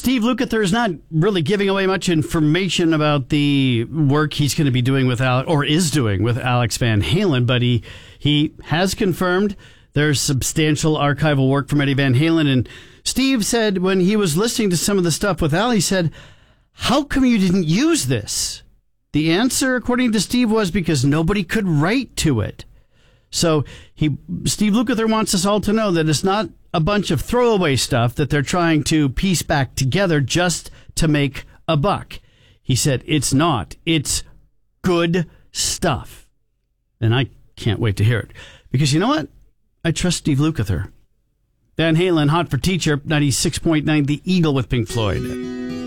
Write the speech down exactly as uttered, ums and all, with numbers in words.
Steve Lukather is not really giving away much information about the work he's going to be doing with Al, or is doing with Alex Van Halen, but he he has confirmed there's substantial archival work from Eddie Van Halen. And Steve said when he was listening to some of the stuff with Al, he said, "How come you didn't use this?" The answer, according to Steve, was because nobody could write to it. So he, Steve Lukather wants us all to know that it's not a bunch of throwaway stuff that they're trying to piece back together just to make a buck. He said it's not. It's good stuff. And I can't wait to hear it. Because you know what? I trust Steve Lukather. Van Halen, Hot for Teacher, ninety-six point nine The Eagle with Pink Floyd.